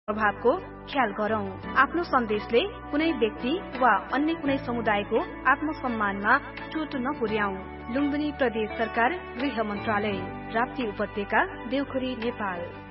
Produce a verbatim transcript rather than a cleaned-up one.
प्रभावको ख्याल गरौं। आफ्नो सन्देशले कुनै व्यक्ति वा अन्य कुनै समुदायको आत्मसम्मानमा चोट नपुर्याऊ। लुम्बिनी प्रदेश सरकार, गृह मन्त्रालय, राप्ती उपत्यका, देउखुरी, नेपाल।